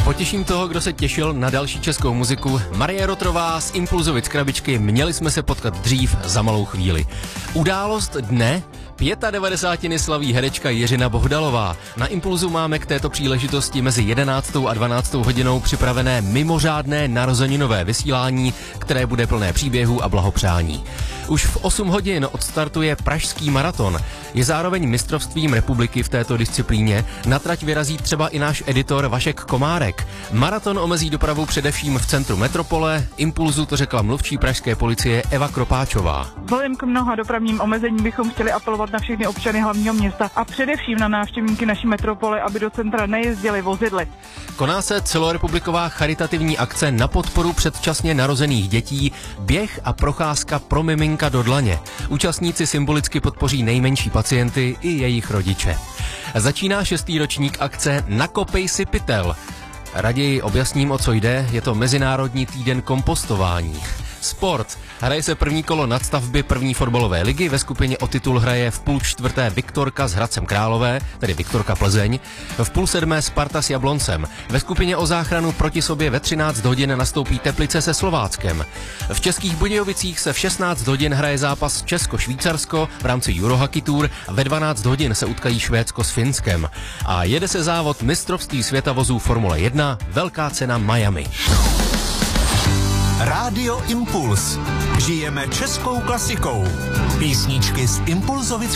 Potěším toho, kdo se těšil na další českou muziku. Marie Rotrová z Impulzovic Krabičky, měli jsme se potkat dřív za malou chvíli. Událost dne? 95. slaví herečka Jiřina Bohdalová. Na Impulzu máme k této příležitosti mezi 11. a 12. hodinou připravené mimořádné narozeninové vysílání, které bude plné příběhů a blahopřání. Už v 8 hodin odstartuje pražský maraton. Je zároveň mistrovstvím republiky v této disciplíně. Na trať vyrazí třeba i náš editor Vašek Komárek. Maraton omezí dopravu především v centru metropole. Impulzu to řekla mluvčí pražské policie Eva Kropáčová. Vzhledem k mnoha dopravním omezením bychom chtěli apelovat na všechny občany hlavního města a především na návštěvníky naší metropole, aby do centra nejezdili vozidly. Koná se celorepubliková charitativní akce na podporu předčasně narozených dětí, běh a procházka pro miminka do dlaně. Účastníci symbolicky podpoří nejmenší pacienty i jejich rodiče. Začíná 6. ročník akce Nakopej si pytel. Raději objasním, o co jde, je to Mezinárodní týden kompostování. Sport. Hraje se první kolo nadstavby první fotbalové ligy, ve skupině o titul hraje v 6:30 Viktorka s Hradcem Králové, tedy Viktorka Plzeň, v 6:30 Sparta s Jabloncem. Ve skupině o záchranu proti sobě ve 13 hodin nastoupí Teplice se Slováckem. V Českých Budějovicích se v 16 hodin hraje zápas Česko-Švýcarsko v rámci Eurohockey Tour a ve 12 hodin se utkají Švédsko s Finskem. A jede se závod mistrovství světa vozů Formule 1, velká cena Miami. Rádio Impuls. Žijeme českou klasikou. Písničky z Impulzovic